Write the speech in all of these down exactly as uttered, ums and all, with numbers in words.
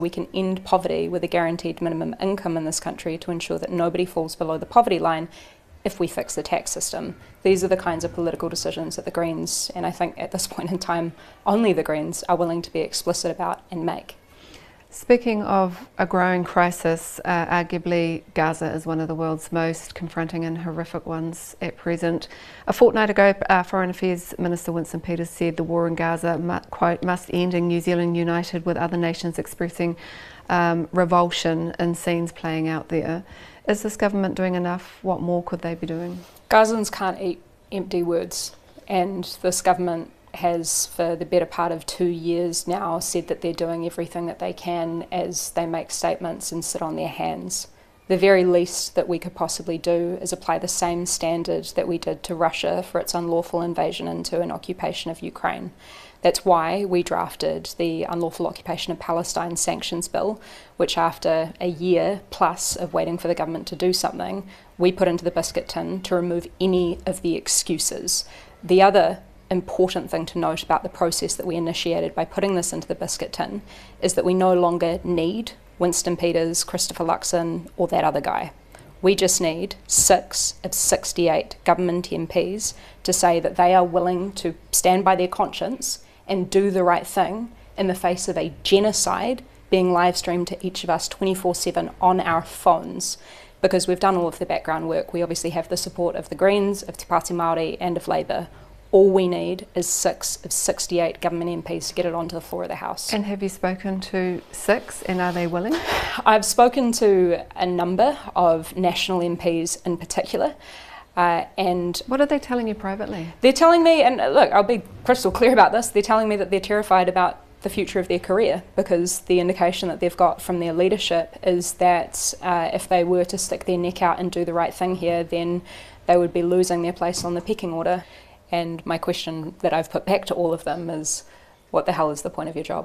We can end poverty with a guaranteed minimum income in this country to ensure that nobody falls below the poverty line if we fix the tax system. These are the kinds of political decisions that the Greens, and I think at this point in time only the Greens, are willing to be explicit about and make. Speaking of a growing crisis, uh, arguably Gaza is one of the world's most confronting and horrific ones at present. A fortnight ago, uh, Foreign Affairs Minister Winston Peters said the war in Gaza, mu quote, must end in New Zealand united with other nations expressing um, revulsion in scenes playing out there. Is this government doing enough? What more could they be doing? Gazans can't eat empty words, and this government has for the better part of two years now said that they're doing everything that they can as they make statements and sit on their hands. The very least that we could possibly do is apply the same standard that we did to Russia for its unlawful invasion into an occupation of Ukraine. That's why we drafted the Unlawful Occupation of Palestine Sanctions Bill, which after a year plus of waiting for the government to do something, we put into the biscuit tin to remove any of the excuses. The other important thing to note about the process that we initiated by putting this into the biscuit tin is that we no longer need Winston Peters, Christopher Luxon, or that other guy. We just need six of sixty-eight government M Ps to say that they are willing to stand by their conscience and do the right thing in the face of a genocide being live streamed to each of us twenty-four seven on our phones. Because we've done all of the background work, we obviously have the support of the Greens, of Te Pāti Māori, and of Labour. All we need is six of sixty-eight government M Ps to get it onto the floor of the House. And have you spoken to six, and are they willing? I've spoken to a number of national M Ps in particular. Uh, and what are they telling you privately? They're telling me, and look, I'll be crystal clear about this, they're telling me that they're terrified about the future of their career, because the indication that they've got from their leadership is that uh, if they were to stick their neck out and do the right thing here, then they would be losing their place on the pecking order. And my question that I've put back to all of them is, what the hell is the point of your job?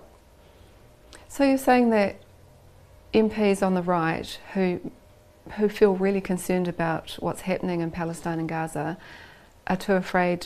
So you're saying that M Ps on the right who who feel really concerned about what's happening in Palestine and Gaza are too afraid